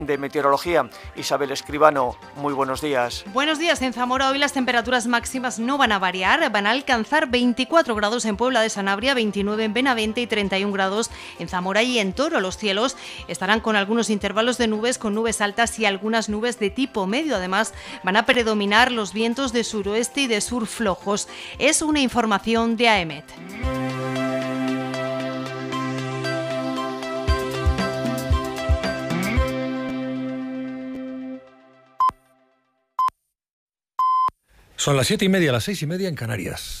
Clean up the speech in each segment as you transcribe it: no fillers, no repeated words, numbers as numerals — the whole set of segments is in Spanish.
de Meteorología. Isabel Escribano, muy buenos días. Buenos días. En Zamora hoy las temperaturas máximas no van a variar, van a alcanzar 24 grados en Puebla de Sanabria, 29 en Benavente y 31 grados en Zamora y en Toro. Los cielos estarán con algunos intervalos de nubes, con nubes altas y algunas nubes de tipo medio. Además, van a predominar los vientos de suroeste y de sur flojos. Es una información de AEMET. Son las 7:30, las 6:30 en Canarias.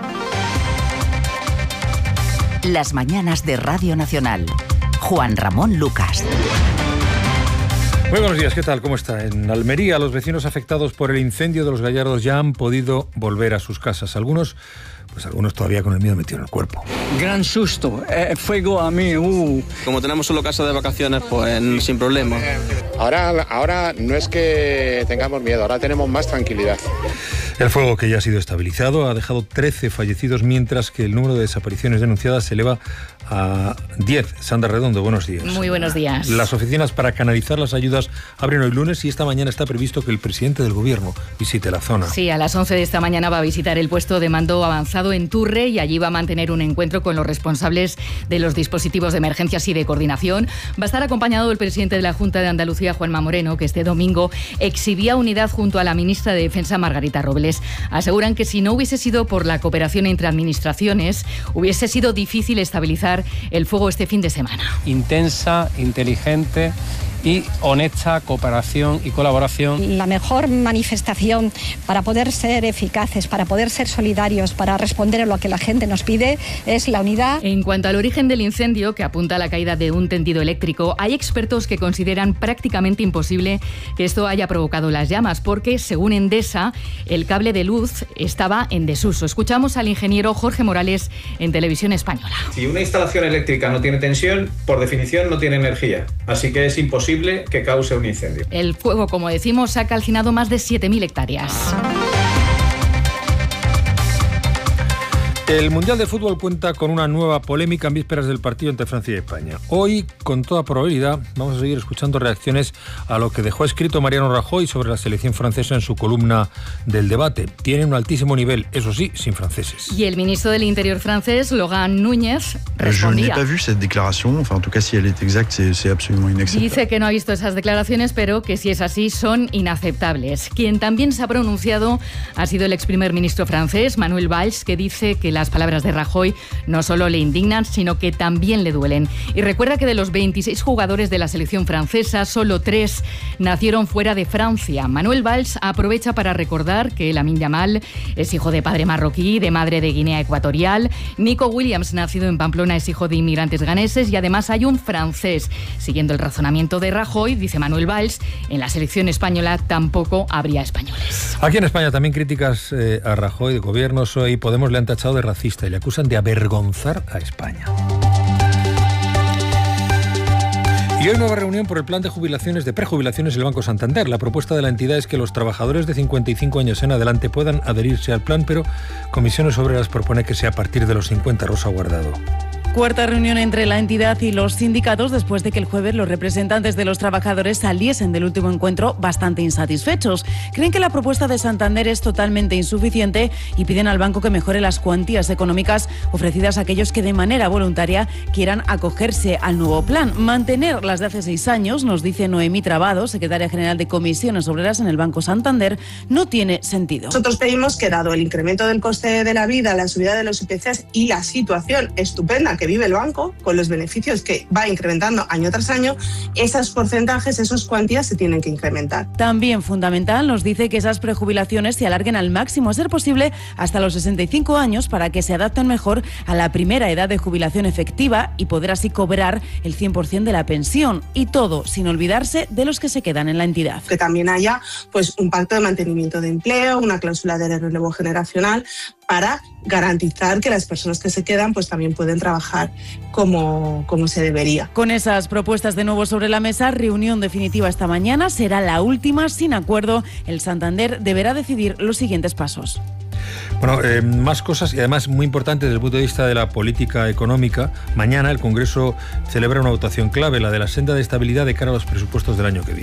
Las mañanas de Radio Nacional. Juan Ramón Lucas. Muy buenos días, ¿qué tal? ¿Cómo está? En Almería, los vecinos afectados por el incendio de Los Gallardos ya han podido volver a sus casas. Algunos todavía con el miedo metido en el cuerpo. Gran susto, fuego a mí. Como tenemos solo casa de vacaciones, pues sin problema. Ahora no es que tengamos miedo, ahora tenemos más tranquilidad. El fuego, que ya ha sido estabilizado, ha dejado 13 fallecidos, mientras que el número de desapariciones denunciadas se eleva a 10. Sandra Redondo, buenos días. Muy buenos días. Las oficinas para canalizar las ayudas abren hoy lunes y esta mañana está previsto que el presidente del Gobierno visite la zona. Sí, a las 11 de esta mañana va a visitar el puesto de mando avanzado en Turre y allí va a mantener un encuentro con los responsables de los dispositivos de emergencias y de coordinación. Va a estar acompañado del presidente de la Junta de Andalucía, Juanma Moreno, que este domingo exhibía unidad junto a la ministra de Defensa, Margarita Robles. Aseguran que si no hubiese sido por la cooperación entre administraciones, hubiese sido difícil estabilizar el fuego este fin de semana. Intensa, inteligente y honesta cooperación y colaboración. La mejor manifestación para poder ser eficaces, para poder ser solidarios, para responder a lo que la gente nos pide es la unidad. En cuanto al origen del incendio, que apunta a la caída de un tendido eléctrico, hay expertos que consideran prácticamente imposible que esto haya provocado las llamas, porque, según Endesa, el cable de luz estaba en desuso. Escuchamos al ingeniero Jorge Morales en Televisión Española. Si una instalación eléctrica no tiene tensión, por definición no tiene energía, así que es imposible que cause un incendio. El fuego, como decimos, ha calcinado más de 7.000 hectáreas. El Mundial de Fútbol cuenta con una nueva polémica en vísperas del partido entre Francia y España. Hoy, con toda probabilidad, vamos a seguir escuchando reacciones a lo que dejó escrito Mariano Rajoy sobre la selección francesa en su columna del Debate. Tiene un altísimo nivel, eso sí, sin franceses. Y el ministro del Interior francés, Laurent Nunez, respondía. Dice que no ha visto esas declaraciones, pero que si es así, son inaceptables. Quien también se ha pronunciado ha sido el ex primer ministro francés, Manuel Valls, que dice que las palabras de Rajoy no solo le indignan, sino que también le duelen. Y recuerda que de los 26 jugadores de la selección francesa, solo 3 nacieron fuera de Francia. Manuel Valls aprovecha para recordar que Lamine Yamal es hijo de padre marroquí, de madre de Guinea Ecuatorial. Nico Williams, nacido en Pamplona, es hijo de inmigrantes ganeses y además hay un francés. Siguiendo el razonamiento de Rajoy, dice Manuel Valls, en la selección española tampoco habría españoles. Aquí en España también críticas a Rajoy, de Gobierno y Podemos le han tachado de racista y le acusan de avergonzar a España. Y hoy nueva reunión por el plan de prejubilaciones del Banco Santander. La propuesta de la entidad es que los trabajadores de 55 años en adelante puedan adherirse al plan, pero Comisiones Obreras propone que sea a partir de los 50. Rosa Guardado. Cuarta reunión entre la entidad y los sindicatos después de que el jueves los representantes de los trabajadores saliesen del último encuentro bastante insatisfechos. Creen que la propuesta de Santander es totalmente insuficiente y piden al banco que mejore las cuantías económicas ofrecidas a aquellos que de manera voluntaria quieran acogerse al nuevo plan. Mantener las de hace 6 años, nos dice Noemí Trabado, secretaria general de Comisiones Obreras en el Banco Santander, no tiene sentido. Nosotros pedimos que, dado el incremento del coste de la vida, la subida de los IPCs y la situación estupenda que vive el banco, con los beneficios que va incrementando año tras año, esos porcentajes, esas cuantías se tienen que incrementar. También fundamental, nos dice que esas prejubilaciones se alarguen al máximo, a ser posible hasta los 65 años, para que se adapten mejor a la primera edad de jubilación efectiva y poder así cobrar el 100% de la pensión. Y todo sin olvidarse de los que se quedan en la entidad. Que también haya un pacto de mantenimiento de empleo, una cláusula de relevo generacional, para garantizar que las personas que se quedan pues también pueden trabajar como se debería. Con esas propuestas de nuevo sobre la mesa, reunión definitiva esta mañana, será la última sin acuerdo. El Santander deberá decidir los siguientes pasos. Bueno, más cosas y además muy importante desde el punto de vista de la política económica. Mañana el Congreso celebra una votación clave, la de la senda de estabilidad de cara a los presupuestos del año que viene.